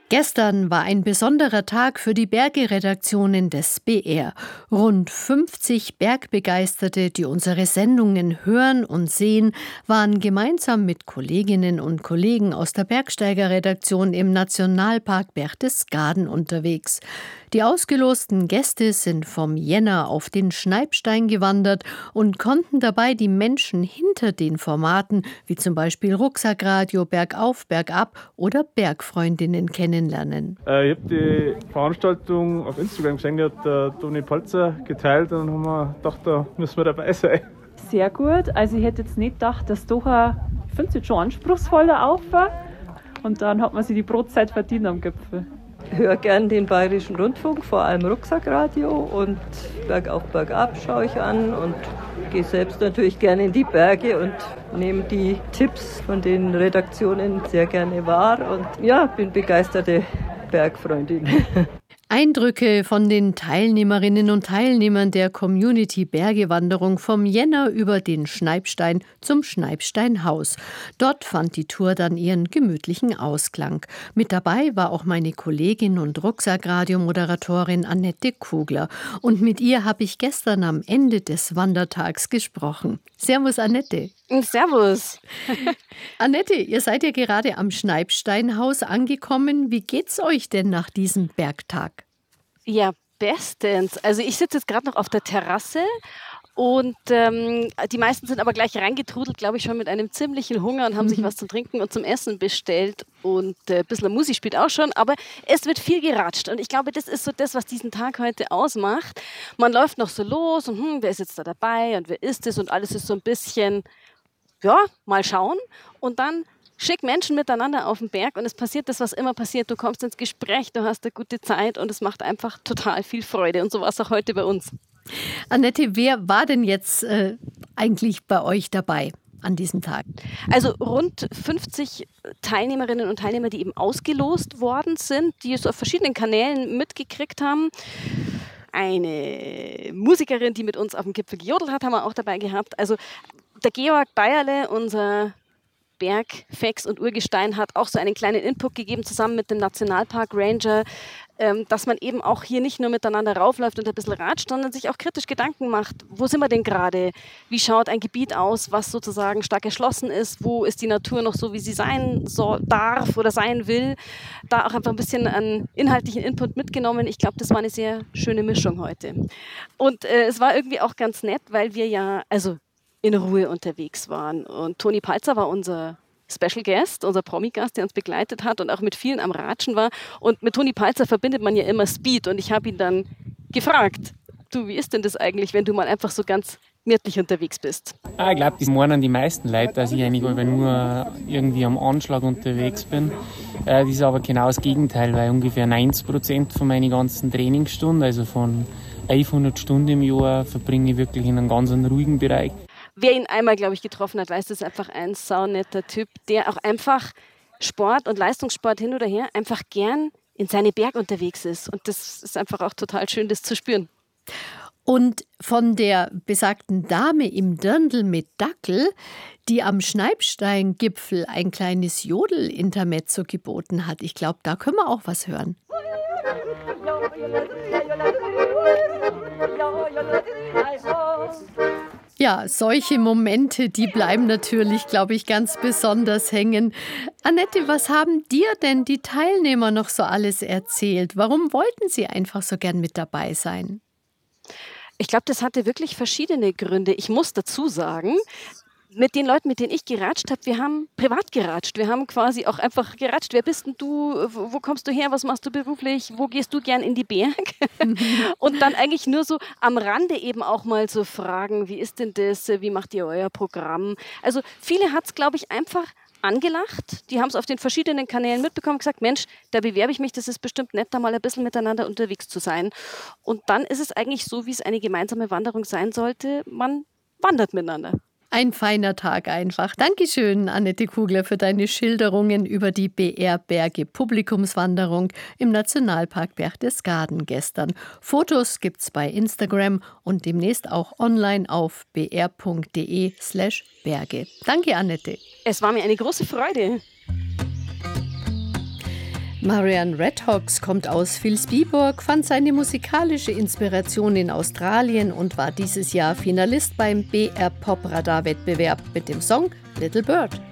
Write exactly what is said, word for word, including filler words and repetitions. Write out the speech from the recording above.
Gestern war ein besonderer Tag für die Berge-Redaktionen des B R. Rund fünfzig Bergbegeisterte, die unsere Sendungen hören und sehen, waren gemeinsam mit Kolleginnen und Kollegen aus der Bergsteiger-Redaktion im Nationalpark Berchtesgaden unterwegs. Die ausgelosten Gäste sind vom Jänner auf den Schneibstein gewandert und konnten dabei die Menschen hinter den Formaten, wie zum Beispiel Rucksackradio, Bergauf, Bergab oder Bergfreundinnen kennenlernen. Äh, ich habe die Veranstaltung auf Instagram gesehen, die hat der Toni Palzer geteilt und dann haben wir gedacht, da müssen wir dabei sein. Sehr gut, also ich hätte jetzt nicht gedacht, dass doch ein, ich finde es jetzt schon anspruchsvoller Aufwand und dann hat man sich die Brotzeit verdient am Gipfel. Ich höre gern den Bayerischen Rundfunk, vor allem Rucksackradio, und Bergauf, Bergab schaue ich an und gehe selbst natürlich gerne in die Berge und nehme die Tipps von den Redaktionen sehr gerne wahr und ja, bin begeisterte Bergfreundin. Eindrücke von den Teilnehmerinnen und Teilnehmern der Community Bergewanderung vom Jänner über den Schneibstein zum Schneibsteinhaus. Dort fand die Tour dann ihren gemütlichen Ausklang. Mit dabei war auch meine Kollegin und Rucksackradio-Moderatorin Annette Kugler. Und mit ihr habe ich gestern am Ende des Wandertags gesprochen. Servus, Annette. Servus. Annette, ihr seid ja gerade am Schneibsteinhaus angekommen. Wie geht's euch denn nach diesem Bergtag? Ja, bestens. Also ich sitze jetzt gerade noch auf der Terrasse und ähm, die meisten sind aber gleich reingetrudelt, glaube ich, schon mit einem ziemlichen Hunger und haben sich was zum Trinken und zum Essen bestellt und äh, ein bisschen Musik spielt auch schon, aber es wird viel geratscht und ich glaube, das ist so das, was diesen Tag heute ausmacht. Man läuft noch so los und hm, wer ist jetzt da dabei und wer ist es und alles ist so ein bisschen, ja, mal schauen und dann schick Menschen miteinander auf den Berg und es passiert das, was immer passiert. Du kommst ins Gespräch, du hast eine gute Zeit und es macht einfach total viel Freude. Und so war es auch heute bei uns. Annette, wer war denn jetzt äh, eigentlich bei euch dabei an diesem Tag? Also rund fünfzig Teilnehmerinnen und Teilnehmer, die eben ausgelost worden sind, die es auf verschiedenen Kanälen mitgekriegt haben. Eine Musikerin, die mit uns auf dem Gipfel gejodelt hat, haben wir auch dabei gehabt. Also der Georg Bayerle, unser Bergfex und Urgestein, hat auch so einen kleinen Input gegeben, zusammen mit dem Nationalpark Ranger, ähm, dass man eben auch hier nicht nur miteinander raufläuft und ein bisschen ratscht, sondern sich auch kritisch Gedanken macht, wo sind wir denn gerade? Wie schaut ein Gebiet aus, was sozusagen stark erschlossen ist? Wo ist die Natur noch so, wie sie sein so darf oder sein will? Da auch einfach ein bisschen an inhaltlichen Input mitgenommen. Ich glaube, das war eine sehr schöne Mischung heute. Und äh, es war irgendwie auch ganz nett, weil wir ja, also in Ruhe unterwegs waren. Und Toni Palzer war unser Special Guest, unser Promi-Gast, der uns begleitet hat und auch mit vielen am Ratschen war. Und mit Toni Palzer verbindet man ja immer Speed. Und ich habe ihn dann gefragt, du, wie ist denn das eigentlich, wenn du mal einfach so ganz gemütlich unterwegs bist? Ah, ich glaube, das meinen die meisten Leute, dass ich eigentlich nur irgendwie am Anschlag unterwegs bin. Äh, das ist aber genau das Gegenteil, weil ungefähr neunzig Prozent von meinen ganzen Trainingsstunden, also von hundert Stunden im Jahr, verbringe ich wirklich in einem ganz ruhigen Bereich. Wer ihn einmal, glaube ich, getroffen hat, weiß, das ist einfach ein saunetter Typ, der auch einfach Sport und Leistungssport hin oder her einfach gern in seine Berg unterwegs ist. Und das ist einfach auch total schön, das zu spüren. Und von der besagten Dame im Dirndl mit Dackel, die am Schneibsteingipfel ein kleines Jodel-Intermezzo geboten hat, ich glaube, da können wir auch was hören. Ja, solche Momente, die bleiben natürlich, glaube ich, ganz besonders hängen. Annette, was haben dir denn die Teilnehmer noch so alles erzählt? Warum wollten sie einfach so gern mit dabei sein? Ich glaube, das hatte wirklich verschiedene Gründe. Ich muss dazu sagen, mit den Leuten, mit denen ich geratscht habe, wir haben privat geratscht. Wir haben quasi auch einfach geratscht. Wer bist denn du? Wo kommst du her? Was machst du beruflich? Wo gehst du gern in die Berg? Und dann eigentlich nur so am Rande eben auch mal so fragen, wie ist denn das? Wie macht ihr euer Programm? Also viele hat es, glaube ich, einfach angelacht. Die haben es auf den verschiedenen Kanälen mitbekommen, gesagt, Mensch, da bewerbe ich mich, das ist bestimmt nett, da mal ein bisschen miteinander unterwegs zu sein. Und dann ist es eigentlich so, wie es eine gemeinsame Wanderung sein sollte. Man wandert miteinander. Ein feiner Tag einfach. Dankeschön, Annette Kugler, für deine Schilderungen über die B R-Berge-Publikumswanderung im Nationalpark Berchtesgaden gestern. Fotos gibt's bei Instagram und demnächst auch online auf br.de slash Berge. Danke, Annette. Es war mir eine große Freude. Marianne Redhawks kommt aus Vilsbiburg, fand seine musikalische Inspiration in Australien und war dieses Jahr Finalist beim B R Pop Radar Wettbewerb mit dem Song Little Bird.